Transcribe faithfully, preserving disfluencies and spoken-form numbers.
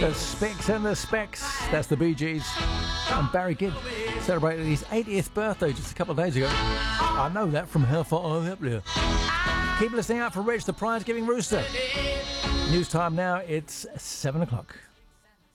The Specs and the Specs. That's the Bee Gees. And Barry Gibb celebrated his eightieth birthday just a couple of days ago. I know that from how far I'm up there. Keep listening out for Rich, the prize-giving rooster. News time now, it's seven o'clock.